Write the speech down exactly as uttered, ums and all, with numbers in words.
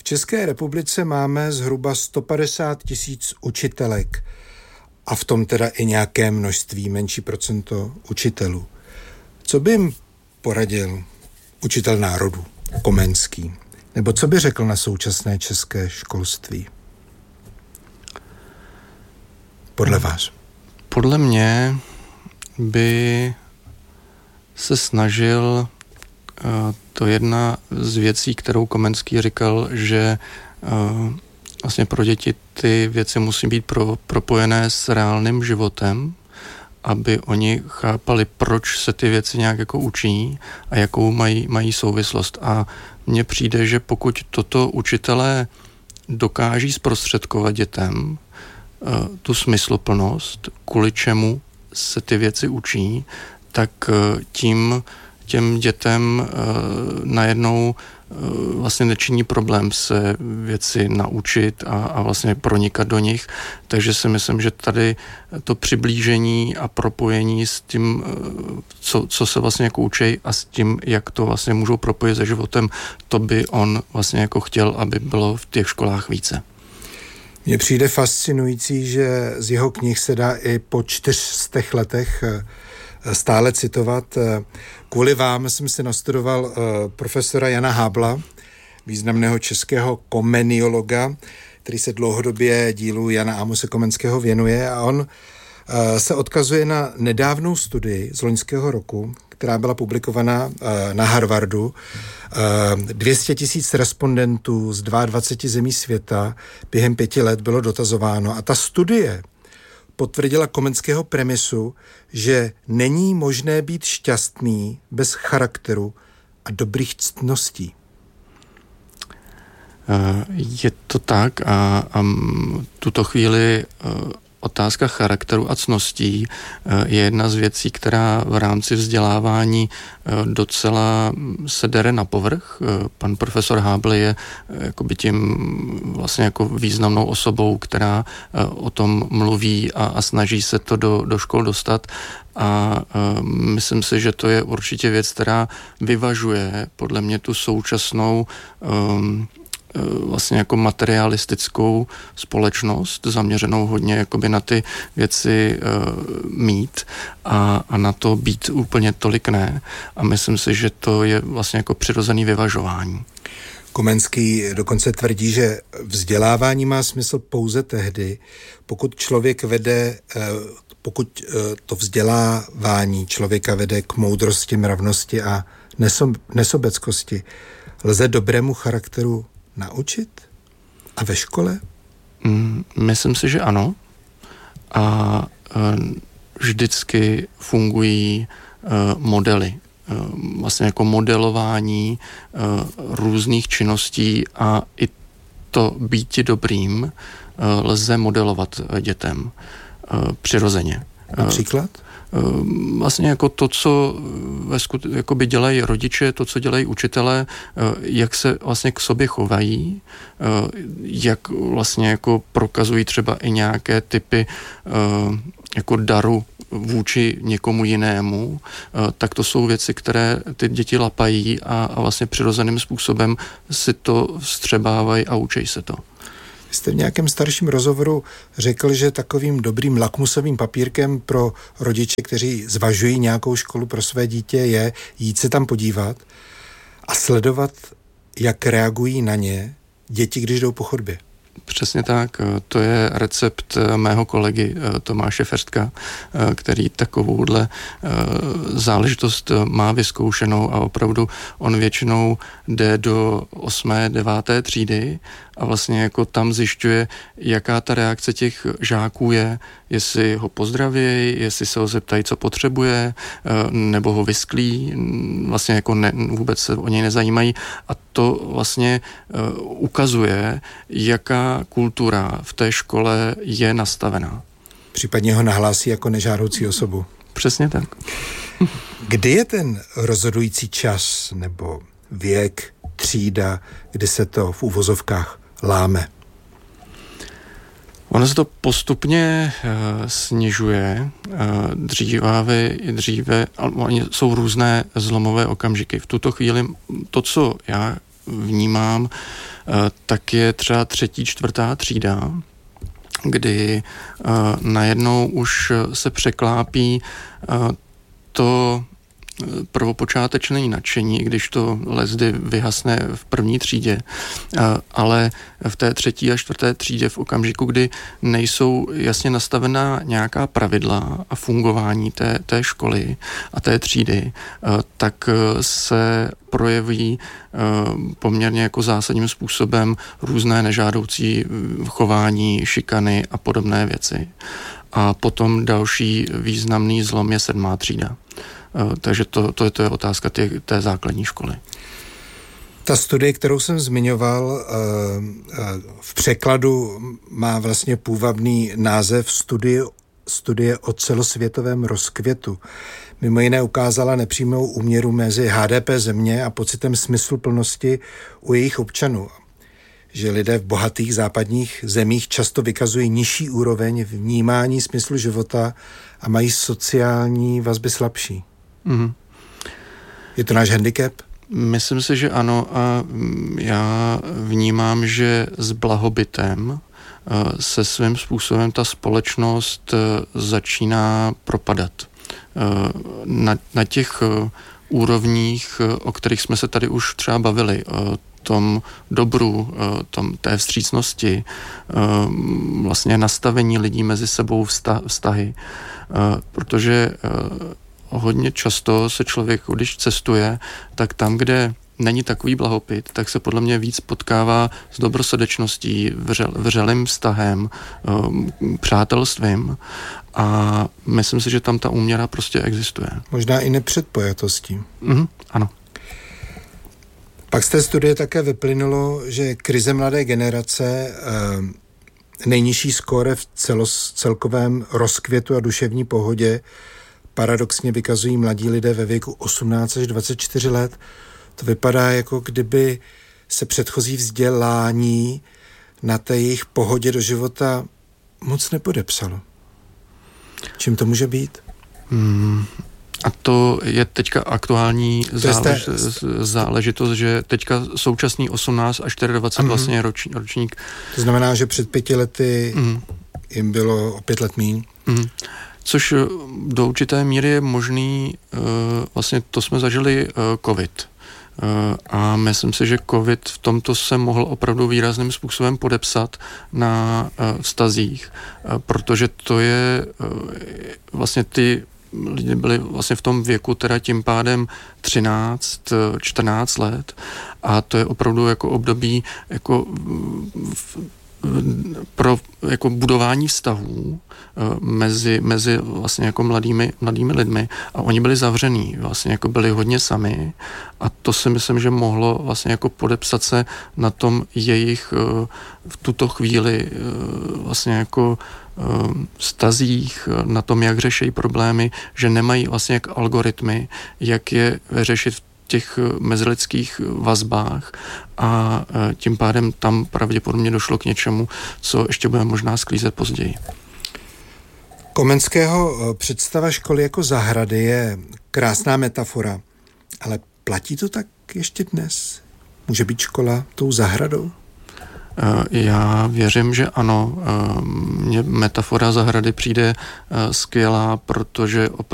České republice máme zhruba sto padesát tisíc učitelek a v tom teda i nějaké množství, menší procento učitelů. Co by jim poradil učitel národu Komenský? Nebo co by řekl na současné české školství? Podle vás? Podle mě by se snažil, to jedna z věcí, kterou Komenský říkal, že vlastně pro děti ty věci musí být pro, propojené s reálným životem, aby oni chápali, proč se ty věci nějak jako učí a jakou mají, mají souvislost. A mně přijde, že pokud toto učitelé dokáží zprostředkovat dětem tu smysluplnost, kvůli čemu se ty věci učí, tak tím těm dětem najednou vlastně nečiní problém se věci naučit a, a vlastně pronikat do nich. Takže si myslím, že tady to přiblížení a propojení s tím, co, co se vlastně jako učí a s tím, jak to vlastně můžou propojit se životem, to by on vlastně jako chtěl, aby bylo v těch školách více. Mně přijde fascinující, že z jeho knih se dá i po čtyřstech letech stále citovat. Kvůli vám jsem si nastudoval profesora Jana Hábla, významného českého komeniologa, který se dlouhodobě dílu Jana Amose Komenského věnuje, a on se odkazuje na nedávnou studii z loňského roku, která byla publikovaná na Harvardu. dvě stě tisíc respondentů z dvaceti dvou zemí světa během pěti let bylo dotazováno a ta studie potvrdila Komenského premisu, že není možné být šťastný bez charakteru a dobrých ctností. Je to tak a, a tuto chvíli otázka charakteru a ctností je jedna z věcí, která v rámci vzdělávání docela se dere na povrch. Pan profesor Hábl je jakoby tím vlastně jako významnou osobou, která o tom mluví a, a snaží se to do, do škol dostat. A myslím si, že to je určitě věc, která vyvažuje podle mě tu současnou um, vlastně jako materialistickou společnost, zaměřenou hodně jakoby na ty věci uh, mít a, a na to být úplně tolik ne. A myslím si, že to je vlastně jako přirozený vyvažování. Komenský dokonce tvrdí, že vzdělávání má smysl pouze tehdy, pokud člověk vede, pokud to vzdělávání člověka vede k moudrosti, mravnosti a nesobeckosti. Lze dobrému charakteru naučit? A ve škole? Mm, myslím si, že ano. A e, vždycky fungují e, modely. E, vlastně jako modelování e, různých činností a i to býti dobrým e, lze modelovat dětem e, přirozeně. Například? Vlastně jako to, co ve skut- jakoby dělají rodiče, to, co dělají učitelé, jak se vlastně k sobě chovají, jak vlastně jako prokazují třeba i nějaké typy jako daru vůči někomu jinému, tak to jsou věci, které ty děti lapají a, a vlastně přirozeným způsobem si to vstřebávají a učí se to. Jste v nějakém starším rozhovoru řekl, že takovým dobrým lakmusovým papírkem pro rodiče, kteří zvažují nějakou školu pro své dítě, je jít se tam podívat a sledovat, jak reagují na ně děti, když jdou po chodbě. Přesně tak. To je recept mého kolegy Tomáše Ferstka, který takovouhle záležitost má vyzkoušenou a opravdu on většinou jde do osmé, deváté třídy a vlastně jako tam zjišťuje, jaká ta reakce těch žáků je, jestli ho pozdravějí, jestli se ho zeptají, co potřebuje, nebo ho vysklí, vlastně jako ne, vůbec se o něj nezajímají a to vlastně ukazuje, jaká kultura v té škole je nastavená. Případně ho nahlásí jako nežádoucí osobu. Přesně tak. Kdy je ten rozhodující čas nebo věk, třída, kdy se to v uvozovkách láme? Ono se to postupně uh, snižuje. Uh, dříve, dříve oni jsou různé zlomové okamžiky. V tuto chvíli to, co já vnímám, tak je třeba třetí, čtvrtá třída, kdy najednou už se překlápí to prvopočáteční nadšení, když to lezdy vyhasne v první třídě, ale v té třetí a čtvrté třídě v okamžiku, kdy nejsou jasně nastavená nějaká pravidla a fungování té, té školy a té třídy, tak se projeví poměrně jako zásadním způsobem různé nežádoucí chování, šikany a podobné věci. A potom další významný zlom je sedmá třída. Takže to, to, je, to je otázka té, té základní školy. Ta studie, kterou jsem zmiňoval, v překladu má vlastně půvabný název studie, studie o celosvětovém rozkvětu. Mimo jiné ukázala nepřímou úměru mezi H D P země a pocitem smysluplnosti u jejich občanů. Že lidé v bohatých západních zemích často vykazují nižší úroveň vnímání smyslu života a mají sociální vazby slabší. Mm. Je to náš handicap? Myslím si, že ano, a já vnímám, že s blahobytem se svým způsobem ta společnost začíná propadat. Na, na těch úrovních, o kterých jsme se tady už třeba bavili, tom dobru, tom, té vstřícnosti, vlastně nastavení lidí mezi sebou vztahy, protože hodně často se člověk, když cestuje, tak tam, kde není takový blahopyt, tak se podle mě víc potkává s dobrosrdečností, vřel, vřelým vztahem, přátelstvím a myslím si, že tam ta úměra prostě existuje. Možná i nepředpojatostí. Mhm, ano. Pak z té studie také vyplynulo, že krize mladé generace, nejnižší skóre v celos, celkovém rozkvětu a duševní pohodě paradoxně vykazují mladí lidé ve věku osmnáct až dvacet čtyři let. To vypadá, jako kdyby se předchozí vzdělání na té jejich pohodě do života moc nepodepsalo. Čím to může být? Hmm. A to je teďka aktuální zálež, té... záležitost, že teďka současný osmnáct až dvacet mm. vlastně roč, ročník. To znamená, že před pěti lety mm. jim bylo o pět let míň. Mm. Což do určité míry je možný, vlastně to jsme zažili covid. A myslím si, že covid v tomto se mohl opravdu výrazným způsobem podepsat na vztazích, protože to je vlastně ty lidi byli vlastně v tom věku teda tím pádem třináct, čtrnáct let a to je opravdu jako období jako v, pro jako budování vztahů mezi, mezi vlastně jako mladými, mladými lidmi a oni byli zavřený, vlastně jako byli hodně sami a to si myslím, že mohlo vlastně jako podepsat se na tom jejich v tuto chvíli vlastně jako vztazích, na tom, jak řeší problémy, že nemají vlastně jak algoritmy, jak je řešit v těch mezilidských vazbách a tím pádem tam pravděpodobně došlo k něčemu, co ještě budeme možná sklízet později. Komenského představa školy jako zahrady je krásná metafora, ale platí to tak ještě dnes? Může být škola tou zahradou? Já věřím, že ano. Mně metafora zahrady přijde skvělá, protože opravdu